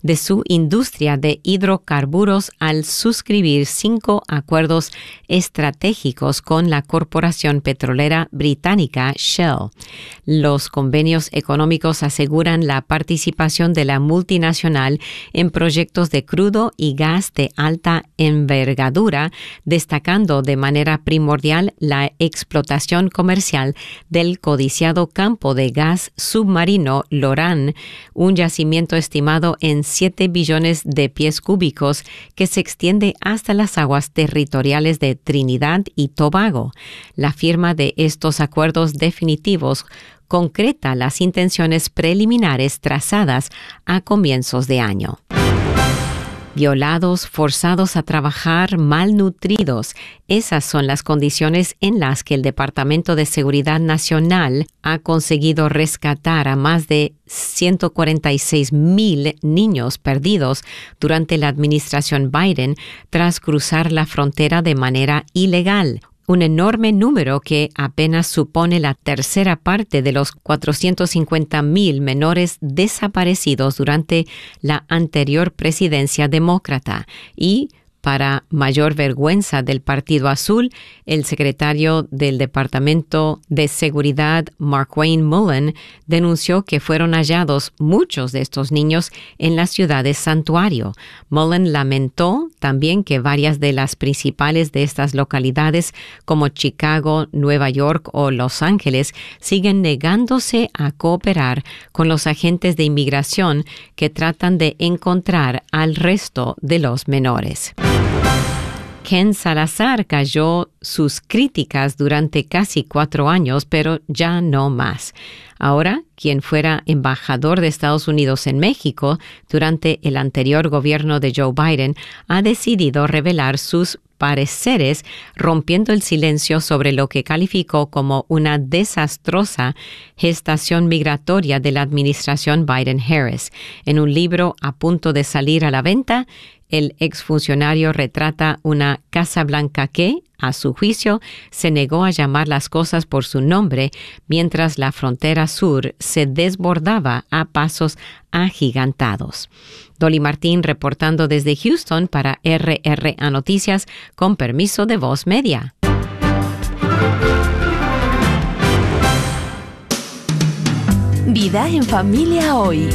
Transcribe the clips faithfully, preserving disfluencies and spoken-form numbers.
de su industria de hidrocarburos al suscribir cinco acuerdos estratégicos con la corporación petrolera británica Shell. Los convenios económicos aseguran la participación de la multinacional en proyectos de crudo y gas de alta envergadura, destacando de manera primordial la explotación comercial del codiciado campo de gas submarino Loran, un yacimiento estimado en siete billones de pies cúbicos que se extiende hasta las aguas territoriales de Trinidad y Tobago. La firma de estos acuerdos definitivos concreta las intenciones preliminares trazadas a comienzos de año. Violados, forzados a trabajar, malnutridos. Esas son las condiciones en las que el Departamento de Seguridad Nacional ha conseguido rescatar a más de ciento cuarenta y seis mil niños perdidos durante la administración Biden tras cruzar la frontera de manera ilegal. Un enorme número que apenas supone la tercera parte de los cuatrocientos cincuenta mil menores desaparecidos durante la anterior presidencia demócrata. Y, para mayor vergüenza del Partido Azul, el secretario del Departamento de Seguridad, Markwayne Mullin, denunció que fueron hallados muchos de estos niños en las ciudades santuario. Mullin lamentó también que varias de las principales de estas localidades, como Chicago, Nueva York o Los Ángeles, siguen negándose a cooperar con los agentes de inmigración que tratan de encontrar al resto de los menores. Ken Salazar cayó sus críticas durante casi cuatro años, pero ya no más. Ahora, quien fuera embajador de Estados Unidos en México durante el anterior gobierno de Joe Biden, ha decidido revelar sus pareceres, rompiendo el silencio sobre lo que calificó como una desastrosa gestación migratoria de la administración Biden-Harris. En un libro a punto de salir a la venta, el exfuncionario retrata una Casa Blanca que, a su juicio, se negó a llamar las cosas por su nombre mientras la frontera sur se desbordaba a pasos agigantados. Dolly Martín reportando desde Houston para R R A Noticias con permiso de Voz Media. Vida en Familia Hoy.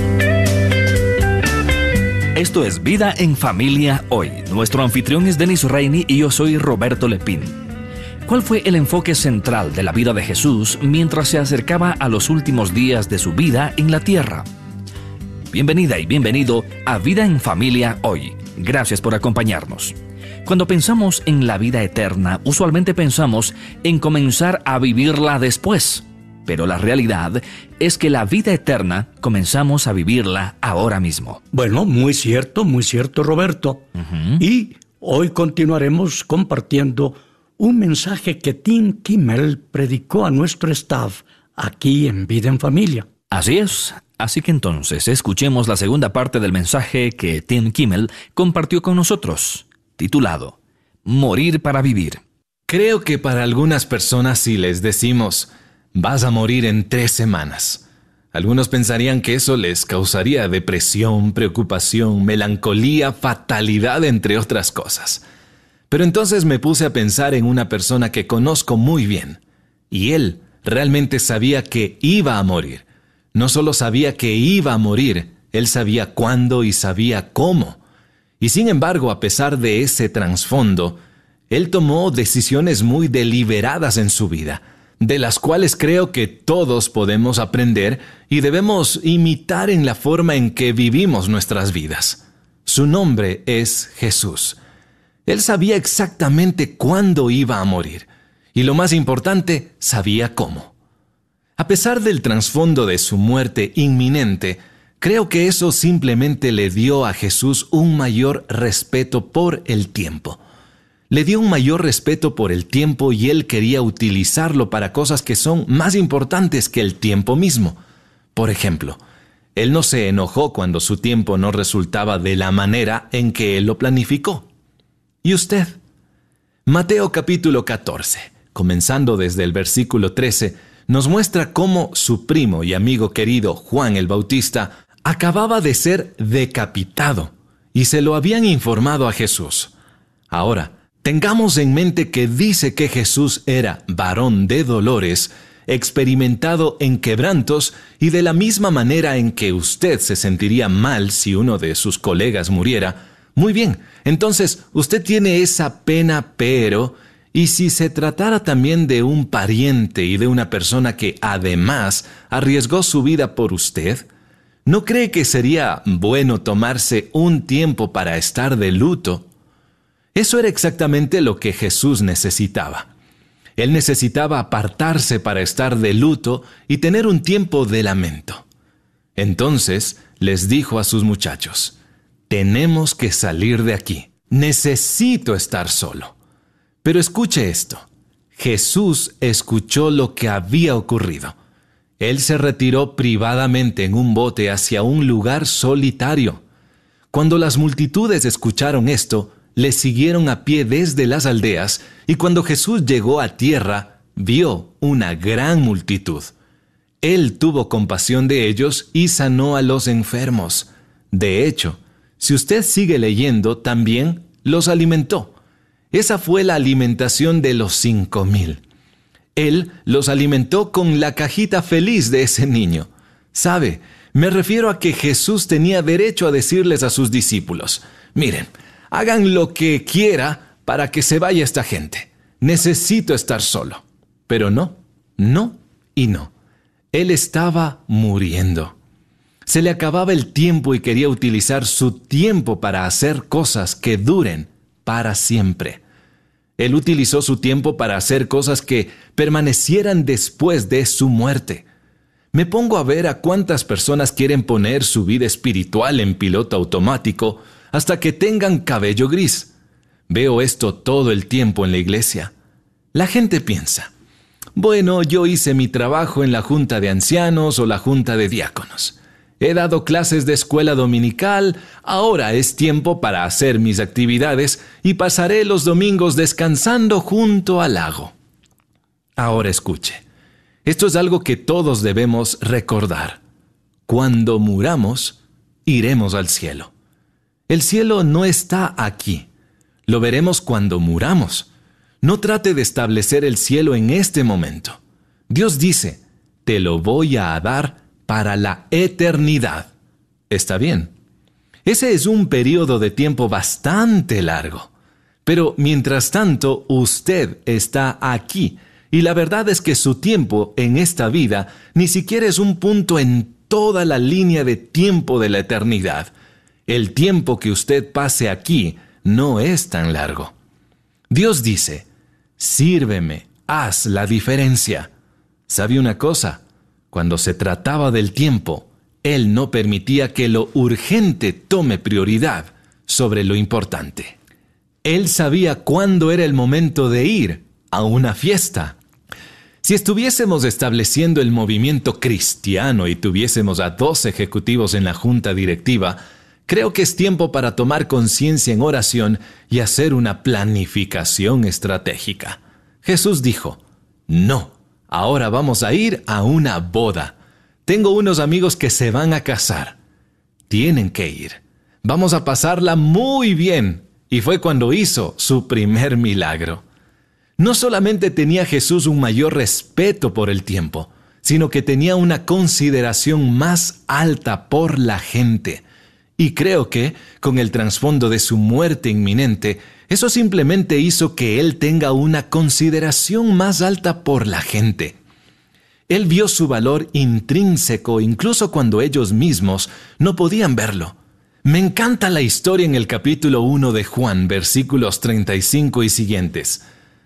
Esto es Vida en Familia Hoy. Nuestro anfitrión es Denis Rainey y yo soy Roberto Lepín. ¿Cuál fue el enfoque central de la vida de Jesús mientras se acercaba a los últimos días de su vida en la tierra? Bienvenida y bienvenido a Vida en Familia Hoy. Gracias por acompañarnos. Cuando pensamos en la vida eterna, usualmente pensamos en comenzar a vivirla después. Pero la realidad es que la vida eterna comenzamos a vivirla ahora mismo. Bueno, muy cierto, muy cierto, Roberto. Uh-huh. Y hoy continuaremos compartiendo un mensaje que Tim Kimmel predicó a nuestro staff aquí en Vida en Familia. Así es. Así que entonces escuchemos la segunda parte del mensaje que Tim Kimmel compartió con nosotros, titulado Morir para vivir. Creo que para algunas personas si les decimos vas a morir en tres semanas, algunos pensarían que eso les causaría depresión, preocupación, melancolía, fatalidad, entre otras cosas. Pero entonces me puse a pensar en una persona que conozco muy bien, y él realmente sabía que iba a morir. No solo sabía que iba a morir, él sabía cuándo y sabía cómo. Y sin embargo, a pesar de ese trasfondo, él tomó decisiones muy deliberadas en su vida, de las cuales creo que todos podemos aprender y debemos imitar en la forma en que vivimos nuestras vidas. Su nombre es Jesús. Él sabía exactamente cuándo iba a morir, y lo más importante, sabía cómo. A pesar del trasfondo de su muerte inminente, creo que eso simplemente le dio a Jesús un mayor respeto por el tiempo. Le dio un mayor respeto por el tiempo y él quería utilizarlo para cosas que son más importantes que el tiempo mismo. Por ejemplo, él no se enojó cuando su tiempo no resultaba de la manera en que él lo planificó. ¿Y usted? Mateo capítulo catorce, comenzando desde el versículo trece, nos muestra cómo su primo y amigo querido Juan el Bautista acababa de ser decapitado y se lo habían informado a Jesús. Ahora, tengamos en mente que dice que Jesús era varón de dolores, experimentado en quebrantos, y de la misma manera en que usted se sentiría mal si uno de sus colegas muriera. Muy bien, entonces usted tiene esa pena, pero ¿y si se tratara también de un pariente y de una persona que además arriesgó su vida por usted? ¿No cree que sería bueno tomarse un tiempo para estar de luto? Eso era exactamente lo que Jesús necesitaba. Él necesitaba apartarse para estar de luto y tener un tiempo de lamento. Entonces les dijo a sus muchachos: tenemos que salir de aquí. Necesito estar solo. Pero escuche esto. Jesús escuchó lo que había ocurrido. Él se retiró privadamente en un bote hacia un lugar solitario. Cuando las multitudes escucharon esto, le siguieron a pie desde las aldeas, y cuando Jesús llegó a tierra, vio una gran multitud. Él tuvo compasión de ellos y sanó a los enfermos. De hecho, si usted sigue leyendo, también los alimentó. Esa fue la alimentación de los cinco mil. Él los alimentó con la cajita feliz de ese niño. ¿Sabe? Me refiero a que Jesús tenía derecho a decirles a sus discípulos: miren, hagan lo que quiera para que se vaya esta gente. Necesito estar solo. Pero no, no y no. Él estaba muriendo. Se le acababa el tiempo y quería utilizar su tiempo para hacer cosas que duren para siempre. Él utilizó su tiempo para hacer cosas que permanecieran después de su muerte. Me pongo a ver a cuántas personas quieren poner su vida espiritual en piloto automático hasta que tengan cabello gris. Veo esto todo el tiempo en la iglesia. La gente piensa: bueno, yo hice mi trabajo en la junta de ancianos o la junta de diáconos. He dado clases de escuela dominical, ahora es tiempo para hacer mis actividades y pasaré los domingos descansando junto al lago. Ahora escuche, esto es algo que todos debemos recordar. Cuando muramos, iremos al cielo. El cielo no está aquí. Lo veremos cuando muramos. No trate de establecer el cielo en este momento. Dios dice: te lo voy a dar para la eternidad. Está bien. Ese es un periodo de tiempo bastante largo. Pero mientras tanto, usted está aquí. Y la verdad es que su tiempo en esta vida ni siquiera es un punto en toda la línea de tiempo de la eternidad. El tiempo que usted pase aquí no es tan largo. Dios dice: sírveme, haz la diferencia. ¿Sabe una cosa? Cuando se trataba del tiempo, Él no permitía que lo urgente tome prioridad sobre lo importante. Él sabía cuándo era el momento de ir a una fiesta. Si estuviésemos estableciendo el movimiento cristiano y tuviésemos a dos ejecutivos en la junta directiva, creo que es tiempo para tomar conciencia en oración y hacer una planificación estratégica. Jesús dijo: no. Ahora vamos a ir a una boda. Tengo unos amigos que se van a casar. Tienen que ir. Vamos a pasarla muy bien. Y fue cuando hizo su primer milagro. No solamente tenía Jesús un mayor respeto por el tiempo, sino que tenía una consideración más alta por la gente. Y creo que, con el trasfondo de su muerte inminente, eso simplemente hizo que Él tenga una consideración más alta por la gente. Él vio su valor intrínseco incluso cuando ellos mismos no podían verlo. Me encanta la historia en el capítulo uno de Juan, versículos treinta y cinco y siguientes.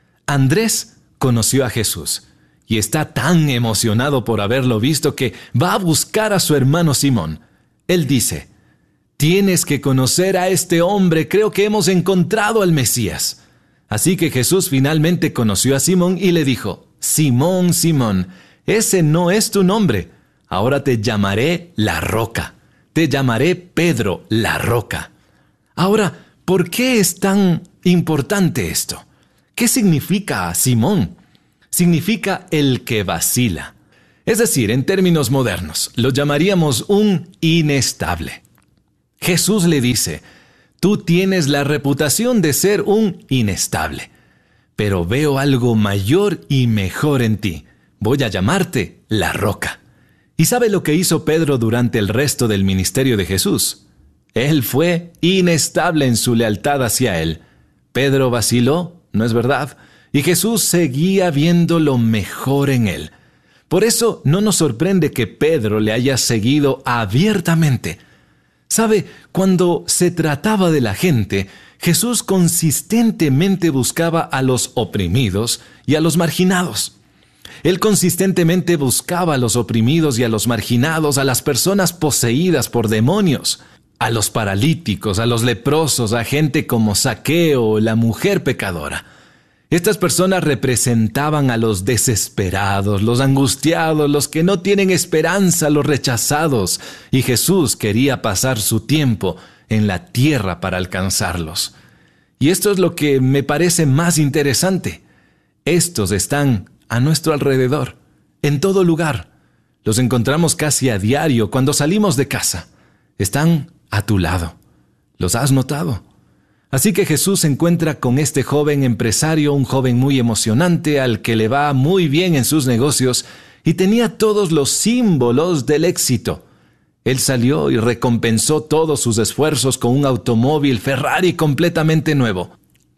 Andrés conoció a Jesús y está tan emocionado por haberlo visto que va a buscar a su hermano Simón. Él dice: tienes que conocer a este hombre, creo que hemos encontrado al Mesías. Así que Jesús finalmente conoció a Simón y le dijo: Simón, Simón, ese no es tu nombre. Ahora te llamaré La Roca. Te llamaré Pedro, La Roca. Ahora, ¿por qué es tan importante esto? ¿Qué significa Simón? Significa el que vacila. Es decir, en términos modernos, lo llamaríamos un inestable. Jesús le dice, tú tienes la reputación de ser un inestable, pero veo algo mayor y mejor en ti. Voy a llamarte la roca. ¿Y sabe lo que hizo Pedro durante el resto del ministerio de Jesús? Él fue inestable en su lealtad hacia él. Pedro vaciló, ¿no es verdad? Y Jesús seguía viendo lo mejor en él. Por eso no nos sorprende que Pedro le haya seguido abiertamente. ¿Sabe? Cuando se trataba de la gente, Jesús consistentemente buscaba a los oprimidos y a los marginados. Él consistentemente buscaba a los oprimidos y a los marginados, a las personas poseídas por demonios, a los paralíticos, a los leprosos, a gente como Zaqueo o la mujer pecadora. Estas personas representaban a los desesperados, los angustiados, los que no tienen esperanza, los rechazados, y Jesús quería pasar su tiempo en la tierra para alcanzarlos. Y esto es lo que me parece más interesante. Estos están a nuestro alrededor, en todo lugar. Los encontramos casi a diario cuando salimos de casa. Están a tu lado. ¿Los has notado? Así que Jesús se encuentra con este joven empresario, un joven muy emocionante, al que le va muy bien en sus negocios, y tenía todos los símbolos del éxito. Él salió y recompensó todos sus esfuerzos con un automóvil Ferrari completamente nuevo.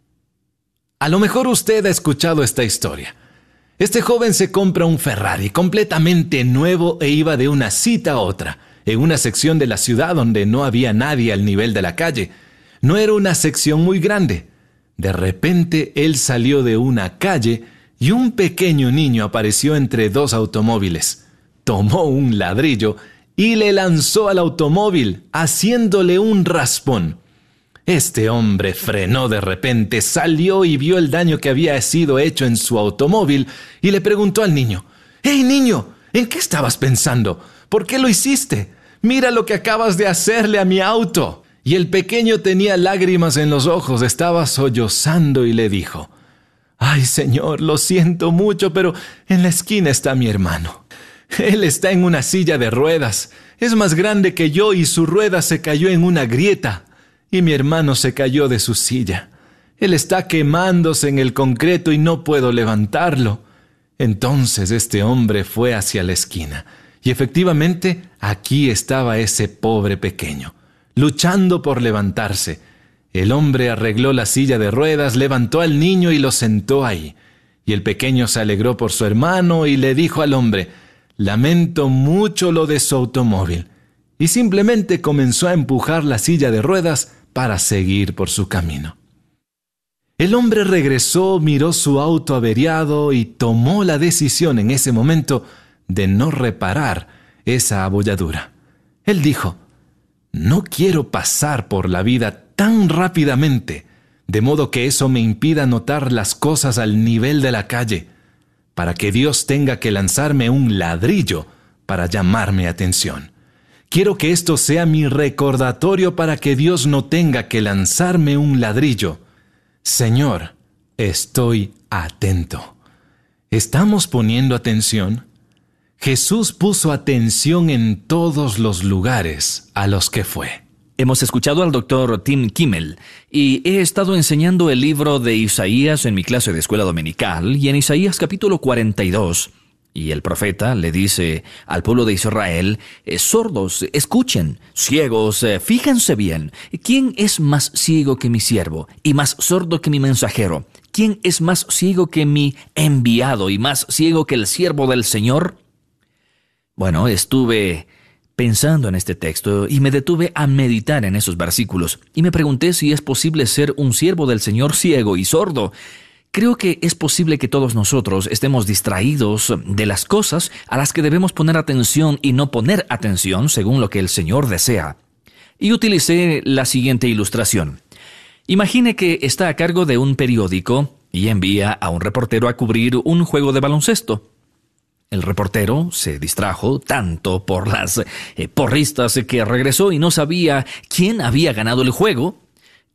A lo mejor usted ha escuchado esta historia. Este joven se compra un Ferrari completamente nuevo e iba de una cita a otra, en una sección de la ciudad donde no había nadie al nivel de la calle. No era una sección muy grande. De repente él salió de una calle y un pequeño niño apareció entre dos automóviles. Tomó un ladrillo y le lanzó al automóvil, haciéndole un raspón. Este hombre frenó de repente, salió y vio el daño que había sido hecho en su automóvil y le preguntó al niño, «¡Hey, niño! ¿En qué estabas pensando? ¿Por qué lo hiciste? Mira lo que acabas de hacerle a mi auto». Y el pequeño tenía lágrimas en los ojos, estaba sollozando y le dijo, «Ay, Señor, lo siento mucho, pero en la esquina está mi hermano. Él está en una silla de ruedas, es más grande que yo y su rueda se cayó en una grieta, y mi hermano se cayó de su silla. Él está quemándose en el concreto y no puedo levantarlo». Entonces este hombre fue hacia la esquina, y efectivamente aquí estaba ese pobre pequeño, luchando por levantarse. El hombre arregló la silla de ruedas, levantó al niño y lo sentó ahí. Y el pequeño se alegró por su hermano y le dijo al hombre, «Lamento mucho lo de su automóvil». Y simplemente comenzó a empujar la silla de ruedas para seguir por su camino. El hombre regresó, miró su auto averiado y tomó la decisión en ese momento de no reparar esa abolladura. Él dijo, «No quiero pasar por la vida tan rápidamente, de modo que eso me impida notar las cosas al nivel de la calle, para que Dios tenga que lanzarme un ladrillo para llamarme atención. Quiero que esto sea mi recordatorio para que Dios no tenga que lanzarme un ladrillo. Señor, estoy atento». ¿Estamos poniendo atención? Jesús puso atención en todos los lugares a los que fue. Hemos escuchado al doctor Tim Kimmel y he estado enseñando el libro de Isaías en mi clase de escuela dominical, y en Isaías capítulo cuarenta y dos, y el profeta le dice al pueblo de Israel, eh, sordos, escuchen, ciegos, eh, fíjense bien, ¿quién es más ciego que mi siervo y más sordo que mi mensajero? ¿Quién es más ciego que mi enviado y más ciego que el siervo del Señor? Bueno, estuve pensando en este texto y me detuve a meditar en esos versículos y me pregunté si es posible ser un siervo del Señor ciego y sordo. Creo que es posible que todos nosotros estemos distraídos de las cosas a las que debemos poner atención y no poner atención según lo que el Señor desea. Y utilicé la siguiente ilustración. Imagine que está a cargo de un periódico y envía a un reportero a cubrir un juego de baloncesto. El reportero se distrajo tanto por las eh, porristas que regresó y no sabía quién había ganado el juego.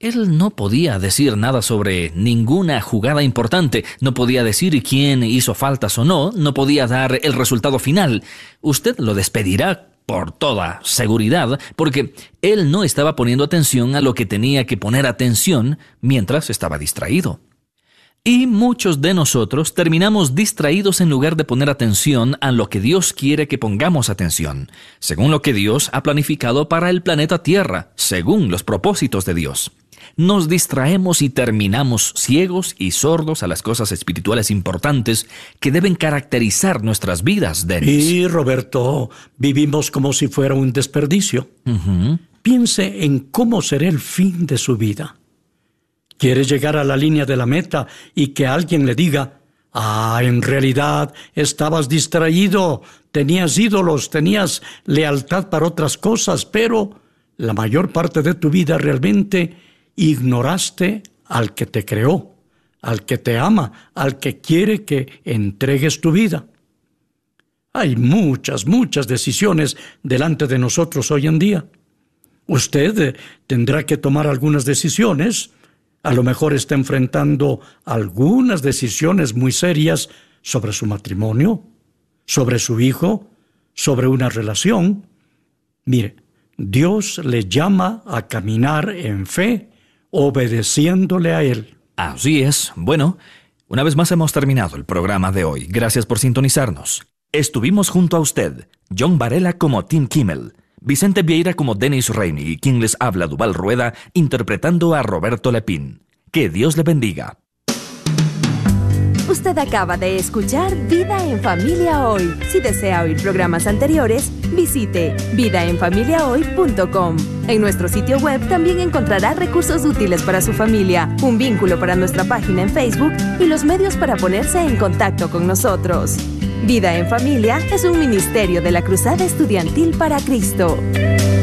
Él no podía decir nada sobre ninguna jugada importante, no podía decir quién hizo faltas o no, no podía dar el resultado final. Usted lo despedirá por toda seguridad, porque él no estaba poniendo atención a lo que tenía que poner atención mientras estaba distraído. Y muchos de nosotros terminamos distraídos en lugar de poner atención a lo que Dios quiere que pongamos atención, según lo que Dios ha planificado para el planeta Tierra, según los propósitos de Dios. Nos distraemos y terminamos ciegos y sordos a las cosas espirituales importantes que deben caracterizar nuestras vidas, Dennis. Y, Roberto, vivimos como si fuera un desperdicio. Uh-huh. Piense en cómo será el fin de su vida. ¿Quiere llegar a la línea de la meta y que alguien le diga: ah, en realidad estabas distraído, tenías ídolos, tenías lealtad para otras cosas, pero la mayor parte de tu vida realmente ignoraste al que te creó, al que te ama, al que quiere que entregues tu vida? Hay muchas, muchas decisiones delante de nosotros hoy en día. Usted eh, tendrá que tomar algunas decisiones. A lo mejor está enfrentando algunas decisiones muy serias sobre su matrimonio, sobre su hijo, sobre una relación. Mire, Dios le llama a caminar en fe, obedeciéndole a Él. Así es. Bueno, una vez más hemos terminado el programa de hoy. Gracias por sintonizarnos. Estuvimos junto a usted, John Varela como Tim Kimmel, Vicente Vieira como Dennis Rainey y quien les habla, Duval Rueda, interpretando a Roberto Lepín. Que Dios le bendiga. Usted acaba de escuchar Vida en Familia Hoy. Si desea oír programas anteriores, visite vida en familia hoy punto com. En nuestro sitio web también encontrará recursos útiles para su familia, un vínculo para nuestra página en Facebook y los medios para ponerse en contacto con nosotros. Vida en Familia es un ministerio de la Cruzada Estudiantil para Cristo.